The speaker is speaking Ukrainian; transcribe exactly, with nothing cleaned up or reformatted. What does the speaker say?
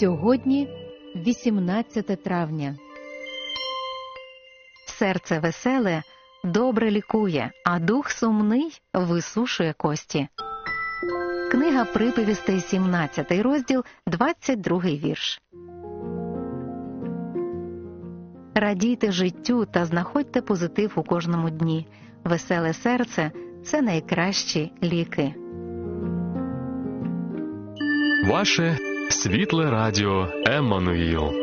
Сьогодні вісімнадцяте травня. Серце веселе добре лікує, а дух сумний висушує кості. Книга приповістей, сімнадцятий розділ, двадцять другий вірш. Радійте життю та знаходьте позитив у кожному дні. Веселе серце – це найкращі ліки. Ваше світле радіо Еммануїл.